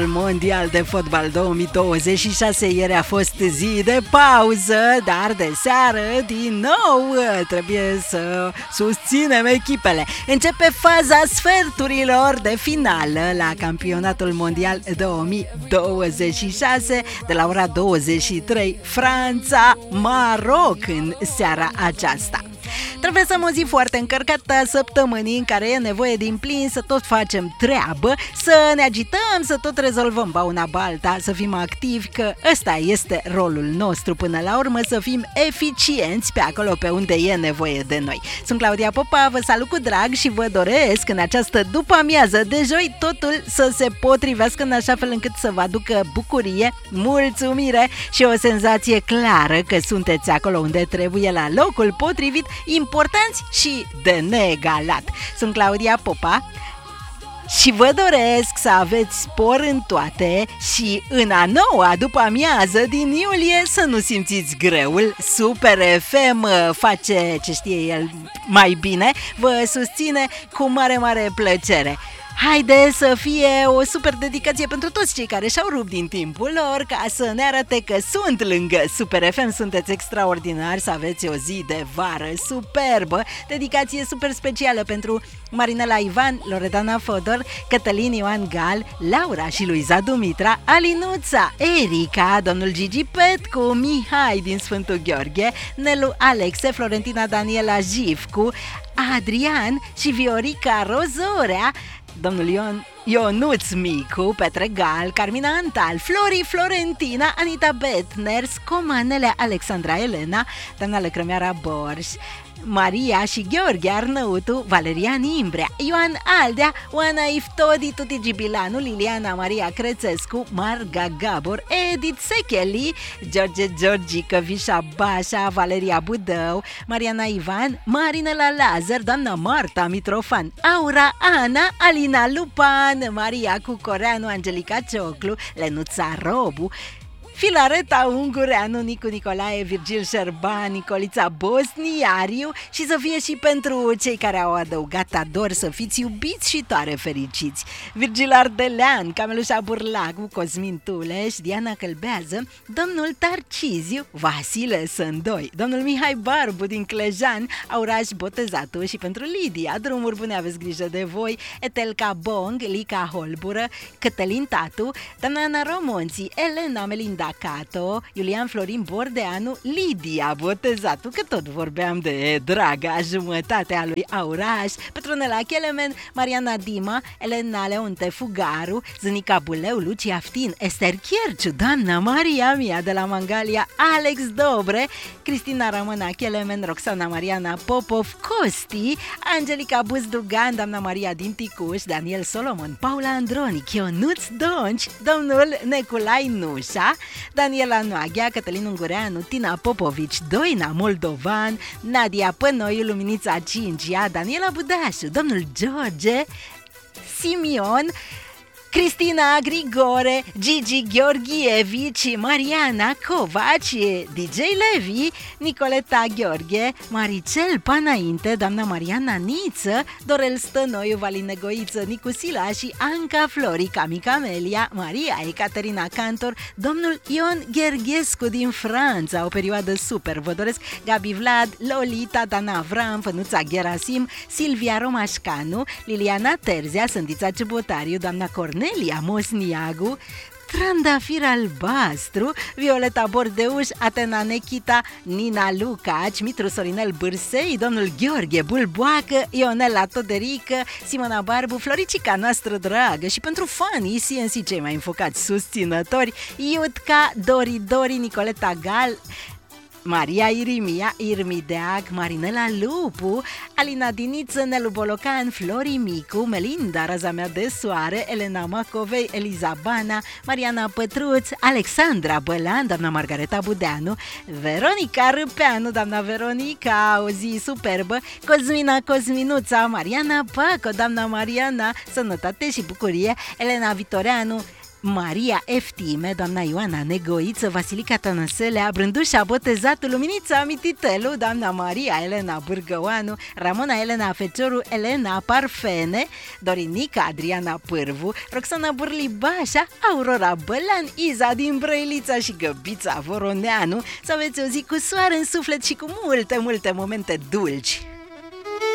Mondial de fotbal 2026, ieri a fost zi de pauză, dar de seară din nou trebuie să susținem echipele. Începe faza sferturilor de finală la campionatul mondial 2026 de la ora 23, Franța-Maroc în seara aceasta. Traversăm o zi foarte încărcată a săptămânii în care e nevoie din plin să tot facem treabă, să ne agităm, să tot rezolvăm ba una ba alta, să fim activi, că ăsta este rolul nostru până la urmă, să fim eficienți pe acolo pe unde e nevoie de noi. Sunt Claudia Popa, vă salut cu drag și vă doresc în această după-amiază de joi totul să se potrivească în așa fel încât să vă aducă bucurie, mulțumire și o senzație clară că sunteți acolo unde trebuie, la locul potrivit, importanți și de neegalat. Sunt Claudia Popa și vă doresc să aveți spor în toate și în a noua după-amiază din iulie să nu simțiți greul. Super FM face ce știe el mai bine, vă susține cu mare, mare plăcere. Haide să fie o super dedicație pentru toți cei care și-au rupt din timpul lor ca să ne arate că sunt lângă Super FM, sunteți extraordinari, să aveți o zi de vară superbă. Dedicație super specială pentru Marinela Ivan, Loredana Fodor, Cătălin Ioan Gal, Laura și Luiza Dumitra, Alinuța, Erica, domnul Gigi Petcu, Mihai din Sfântul Gheorghe, Nelu Alexe, Florentina Daniela Jivcu, Adrian și Viorica Rozorea, domnul Ionuț Micu, Petre Gal, Carmina Antal, Flori Florentina, Anita Betner, Comanele Alexandra Elena, doamna Lăcrămeara Borș, Maria și Gheorghe Arnăutu, Valerian Imbrea, Ioan Aldea, Oana Iftodi, Tuti Gibilanu, Liliana Maria Crețescu, Marga Gabor, Edith Secheli, George Georgică, Vișa Bașa, Valeria Budău, Mariana Ivan, Marinela Lazar, doamna Marta Mitrofan, Aura Ana, Alina Lupan, Maria Cucoreanu, Angelica Cioclu, Lenuța Robu, Filareta Ungureanu, Nicu Nicolae, Virgil Șerban, Nicolița Bosniariu și să fie și pentru cei care au adăugat ador, să fiți iubiți și tare fericiți. Virgil Ardelean, Camelușa Burlacu, Cosmin Tuleș, Diana Călbează, domnul Tarciziu, Vasile Sândoi, domnul Mihai Barbu din Clejan, Auraș Botezatu și pentru Lidia, drumuri bune, aveți grijă de voi, Etelca Bong, Lica Holbură, Cătălin Tatu, doamna Ana Romonții, Elena Melinda Cato, Iulian Florin Bordeanu, Lidia Botezatu, că tot vorbeam de draga jumătate a lui Auraș, Petronela Chelemen, Mariana Dima, Elena Leonte Fugaru, Zânica Buleu, Lucia Aftin, Ester Chierciu, doamna Maria Mia de la Mangalia, Alex Dobre, Cristina Ramona Chelemen, Roxana Mariana Popov, Costi, Angelica Buzdugan, doamna Maria din Ticuș, Daniel Solomon, Paula Andronic, Ionuț Donci, domnul Neculai Nușa, Daniela Noaghea, Cătălin Ungureanu, Tina Popovici, Doina Moldovan, Nadia Pănoiu, Luminița Cincia, Daniela Budașu, domnul George Simion, Cristina Grigore, Gigi Gheorghievici, Mariana Covaci, DJ Levi, Nicoleta Gheorghe, Maricel Panainte, doamna Mariana Niță, Dorel Stănoiu, Valine Goiță, Nicu Sila și Anca Florica, Micamelia, Maria Ecaterina Cantor, domnul Ion Gherghescu din Franța, o perioadă super, vă doresc, Gabi Vlad, Lolita, Dana Avram, Fănuța Gerasim, Silvia Romașcanu, Liliana Terzea, Sândița Ciubotariu, doamna Cornelia Mosniagu, Trandafir Albastru, Violeta Bordeuș, Atena Nechita, Nina Lucaci, Mitru Sorinel Bârsei, domnul Gheorghe Bulboacă, Ionela Toderică, Simona Barbu, Floricica noastră dragă și pentru fanii CNC, cei mai înfocați susținători, Iutca, Dori, Nicoleta Gal, Maria Irimia, Irmideac, Marinela Lupu, Alina Diniță, Nelu Bolocan, Flori Micu, Melinda, Raza mea de soare, Elena Macovei, Eliza Bana, Mariana Pătruț, Alexandra Bălan, doamna Margareta Budeanu, Veronica Râpeanu, doamna Veronica, o zi superbă, Cosmina Cosminuța, Mariana Paco, doamna Mariana, sănătate și bucurie, Elena Vitoreanu, Maria Eftime, doamna Ioana Negoiță, Vasilica Tănăselea, Brândușa Botezatul, Luminița Mititelu, doamna Maria Elena Bârgăoanu, Ramona Elena Fecioru, Elena Parfene, Dorinica Adriana Pârvu, Roxana Burlibașa, Aurora Bălan, Iza din Brăilița și Găbița Voroneanu. Să aveți o zi cu soare în suflet și cu multe, multe momente dulci.